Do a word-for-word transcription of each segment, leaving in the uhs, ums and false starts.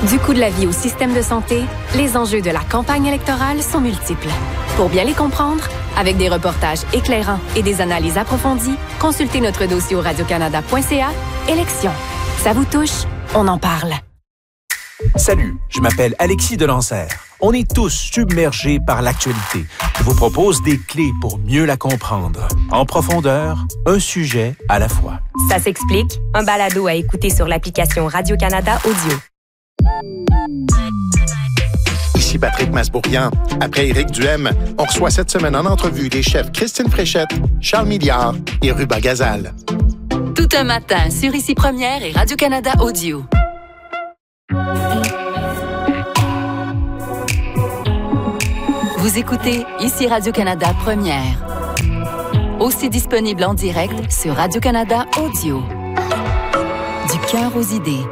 Du coût de la vie au système de santé, les enjeux de la campagne électorale sont multiples. Pour bien les comprendre, avec des reportages éclairants et des analyses approfondies, consultez notre dossier au radio canada point c a. Élections. Ça vous touche? On en parle. Salut, je m'appelle Alexis Delancère. On est tous submergés par l'actualité. Je vous propose des clés pour mieux la comprendre. En profondeur, un sujet à la fois. Ça s'explique, un balado à écouter sur l'application Radio-Canada Audio. Ici Patrick Masbourian. Après Éric Duhem, on reçoit cette semaine en entrevue les chefs Christine Fréchette, Charles Milliard et Ruba Gazal. Tout un matin sur Ici Première et Radio-Canada Audio. Vous écoutez Ici Radio-Canada Première. Aussi disponible en direct sur Radio-Canada Audio. Du cœur aux idées.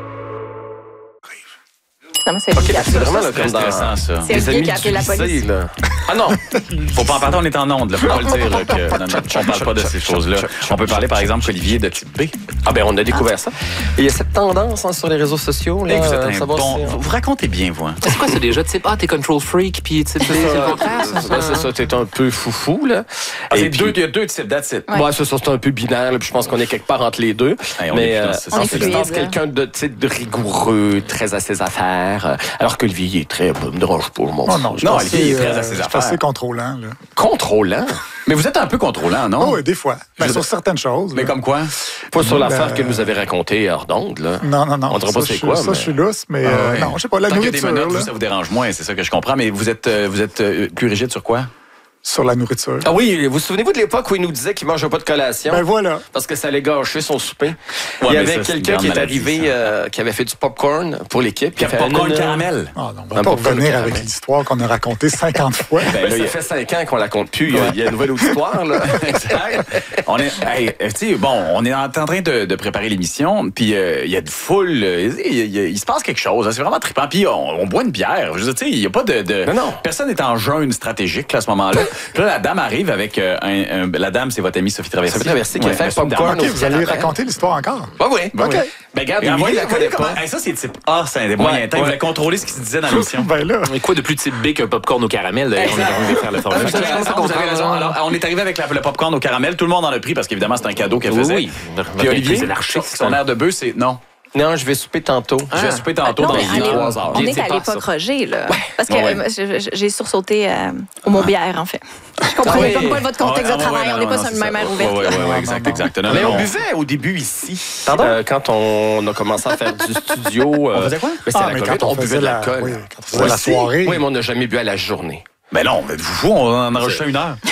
Non, c'est okay, c'est vraiment là, comme dans... ça. C'est les amis qui a appelé la police. Là. Ah non, faut pas en parler, on est en onde. Faut pas le dire là, que non, non, on parle pas de ces choses-là. On peut parler, par exemple, qu'Olivier de type B. Ah ben, on a découvert ça. Et il y a cette tendance hein, sur les réseaux sociaux. Là, et vous êtes un bon... si... Vous, vous racontez bien, vous. Hein. C'est quoi ça déjà? Tu sais pas, t'es control freak, puis tu sais, c'est le contraire. C'est ça, t'es un peu foufou, là. Ah, il y a deux types, that's it. Ouais, ça, c'est un peu binaire, puis je pense qu'on est quelque part entre les deux. Mais en substance, quelqu'un de rigoureux, très à ses affaires, alors que Olivier, il est très... me dérange pas, mon non, non, je non, pense Olivier, il est très à ses je affaires. suis assez contrôlant. Là. Contrôlant? Mais vous êtes un peu contrôlant, non? Oh, oui, des fois. Ben, sur certaines choses. Mais là. comme quoi? Pas sur l'affaire que vous avez racontée hors d'onde, là. Non, non, non. On ne dira pas c'est quoi, Ça, mais... je suis lousse, mais ah, euh, ouais. non, je sais pas, la Tant nourriture. Qu'il y a des menottes, là. vous, ça vous dérange moins, c'est ça que je comprends. Mais vous êtes, euh, vous êtes euh, plus rigide sur quoi? Sur la nourriture. Ah oui, vous souvenez-vous de l'époque où il nous disait qu'il ne mangeait pas de collation? Ben voilà. Parce que ça allait gâcher son souper. Ouais, il y avait ça, quelqu'un qui est arrivé, euh, qui avait fait du popcorn pour l'équipe. Puis popcorn caramel. Ah non, on va pas revenir avec l'histoire qu'on a racontée cinquante fois. Ben, là, ça fait cinq ans qu'on la compte plus. Il y a, il y a une nouvelle auditoire, là. Exact. On est, hey, tu sais, bon, on est en train de, de préparer l'émission, puis euh, il y a de foule, il, il, il se passe quelque chose. Hein, c'est vraiment trippant. Puis on, on boit une bière. Je veux dire, tu sais, il n'y a pas de, de... Non, non. Personne n'est en jeûne stratégique là, à ce moment-là. Puis là, la dame arrive avec euh, un, un... La dame, c'est votre amie Sophie Traversy. Sophie Traversy qui ouais, a fait popcorn. Okay, vous allez raconter l'histoire encore? Ah oui. OK. Ben, regarde, il il la connaît pas. Hey, ça, c'est type A, c'est un des moyens temps. Il voulait contrôler ce qui se disait dans l'émission. Ben là. Et quoi de plus type B qu'un popcorn au caramel? D'ailleurs, on est arrivé à faire le format. Vous avez raison, vous avez raison. Alors, on est arrivé avec la, le popcorn au caramel. Tout le monde en a pris parce qu'évidemment, c'est un cadeau qu'elle faisait. Oui, oui. Puis Olivier, son air de bœuf, c'est non. Non, je vais souper tantôt. Ah. Je vais souper tantôt non, dans trois heures. On est à l'époque Roger, là. Ouais. Parce que ouais. euh, j'ai sursauté euh, au mot bière, en fait. Je comprenais ah, oui. pas votre contexte ah, de travail. ouais, on n'est pas non, sur le même air ouvert. Oui, oui, oui, exact, exact. Non, mais non, on non. buvait au début ici. Pardon? Euh, quand on a commencé à faire du studio. Euh, on faisait quoi? Mais c'est ah, la mais COVID, quand on, on buvait de l'alcool. Oui, quand on faisait la soirée. Oui, mais on n'a jamais bu à la journée. Mais non, mais vous, on en enregistre une heure.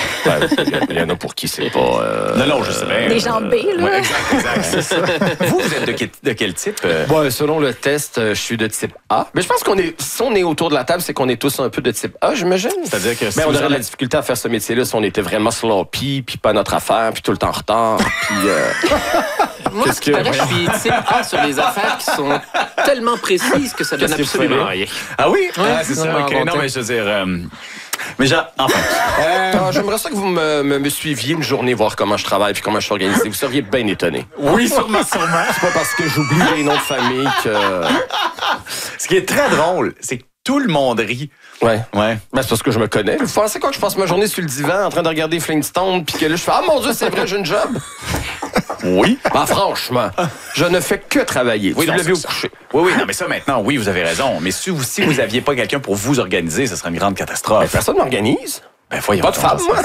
Il y en a pour qui c'est pas... Euh, non, non, je sais bien. Des gens B, là. Ouais, exact, exact, c'est ça. Vous, vous êtes de quel, de quel type? Euh... Bon, selon le test, je suis de type A. Mais je pense qu'on est... Si on est autour de la table, c'est qu'on est tous un peu de type A, j'imagine. C'est-à-dire que... Si mais on aurait avez... de la difficulté à faire ce métier-là si on était vraiment sloppy, puis pas notre affaire, puis tout le temps en retard, puis... Euh... Moi, Qu'est-ce que... je suis type A sur les affaires qui sont tellement précises que ça donne absolument rien. Ah oui? Ouais, ah, c'est ça. OK. Non, mais je veux dire... Euh... Mais genre, enfin. Euh, J'aimerais ça que vous me, me, me suiviez une journée, voir comment je travaille puis comment je suis organisé. Vous seriez bien étonné. Oui, sûrement, sûrement. C'est pas parce que j'oublie les noms de famille que... Ce qui est très drôle, c'est que tout le monde rit. Ouais. Ouais. Ben, c'est parce que je me connais. Vous pensez quoi que je passe ma journée sur le divan en train de regarder Flintstone puis que là, je fais « Ah, mon Dieu, c'est vrai, j'ai une job! » Oui. Ben, franchement, je ne fais que travailler. Oui, vous non, l'avez au ça. coucher. Oui, oui, non, mais ça, maintenant, oui, vous avez raison. Mais si vous si vous aviez pas quelqu'un pour vous organiser, ce serait une grande catastrophe. Ben, personne m'organise. Ben, voyons. Pas de femme, moi.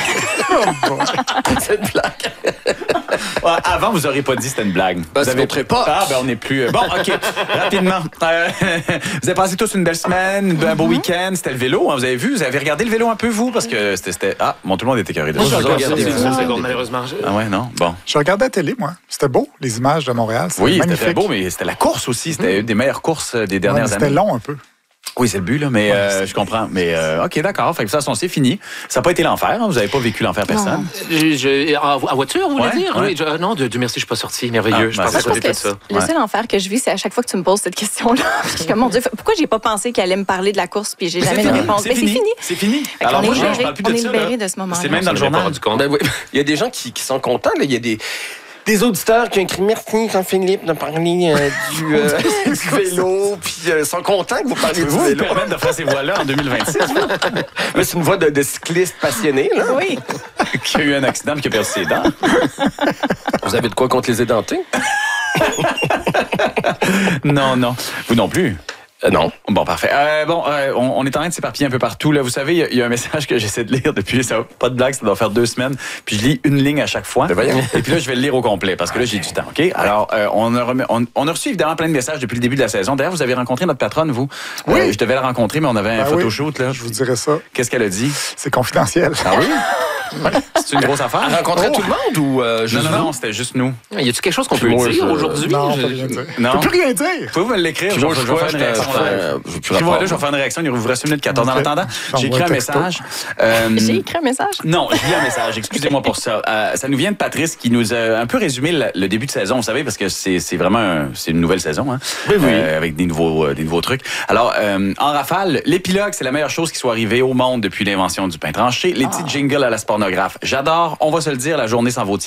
C'est une blague. Ouais, avant, vous n'auriez pas dit que c'était une blague. Ben, vous avez très pas. Ah, ben, on n'est plus. Bon, OK. Rapidement. Euh, vous avez passé tous une belle semaine, un beau week-end. C'était le vélo, hein, vous avez vu? Vous avez regardé le vélo un peu, vous? Parce que c'était. Ah, bon, tout le monde était carré de Moi, je ça. regardais une seconde, malheureusement. Ah, ouais, non? Bon. Je regardais la télé, moi. C'était beau, les images de Montréal. Oui, c'était magnifique. très beau, mais c'était la course aussi. C'était mmh. une des meilleures courses des dernières ouais, années. C'était long un peu. Oui, c'est le but, là, mais ouais, euh, je comprends. Mais euh, OK, d'accord. Fait que de toute façon, c'est fini. Ça n'a pas été l'enfer. Hein? Vous n'avez pas vécu l'enfer personne. Je, je, en voiture, vous voulez ouais, dire? Ouais. Oui, je, non, de, Dieu merci, je ne suis pas sorti. Merveilleux. Ah, je ben, pense à côté que de ça. Le ouais. seul enfer que je vis, c'est à chaque fois que tu me poses cette question-là. Je suis comme, mon Dieu, pourquoi j'ai pas pensé qu'elle allait me parler de la course puis j'ai jamais de réponse? Mais c'est fini. C'est fini. Alors, moi, je ne parle plus de ça. On est libéré de ce moment-là. C'est même dans le journal. Ben, oui. Il y a des gens qui, qui sont contents. Là. Il y a des... Des auditeurs qui ont écrit « Merci Jean-Philippe de parler euh, du, euh, du vélo », puis euh, sont contents que vous parliez du vous vélo. Vous permettre de faire ces voix-là en deux mille vingt-six. Mais c'est une voix de, de cycliste passionné, là. Oui. Qui a eu un accident et qui a perdu ses dents. Vous avez de quoi contre les édentés? Non, non. Vous non plus? Euh, non. Bon, parfait. Euh, bon, euh, on, on est en train de s'éparpiller un peu partout. Là, vous savez, il y, y a un message que j'essaie de lire depuis, ça va, pas de blague, ça doit faire deux semaines. Puis je lis une ligne à chaque fois. Et puis là, je vais le lire au complet parce que là, j'ai du temps. OK? Alors, euh, on, a remis, on, on a reçu évidemment plein de messages depuis le début de la saison. D'ailleurs, vous avez rencontré notre patronne, vous. Oui. Euh, je devais la rencontrer, mais on avait un ben photoshoot. Oui, là. je vous dirais ça. Qu'est-ce qu'elle a dit? C'est confidentiel. Ah oui? C'est une grosse affaire. Elle rencontrait oh. tout le monde ou euh, juste Non, non, nous? non, c'était juste nous. Y a-tu quelque chose qu'on peut moi, dire je... aujourd'hui? Non, je... on peut rien dire. Non. On peut plus rien dire. Pouvez-vous me l'écrire? Je, moi, je, je, je vais faire une je, réaction. je, je, je, je vais faire une réaction. Il vous reste une minute quatorze. Okay. En attendant, j'ai écrit un message. Euh, j'ai écrit un message? Non, j'ai écrit un message. Excusez-moi pour ça. Euh, ça nous vient de Patrice qui nous a un peu résumé le, le début de saison, vous savez, parce que c'est, c'est vraiment un, c'est une nouvelle saison, hein? Oui, oui. Euh, avec des nouveaux, euh, des nouveaux trucs. Alors, euh, en rafale, l'épilogue, c'est la meilleure chose qui soit arrivée au monde depuis l'invention du pain tranché. Les ah. petits jingles à la spornographe, j'adore. On va se le dire, la journée s'en vaut-il.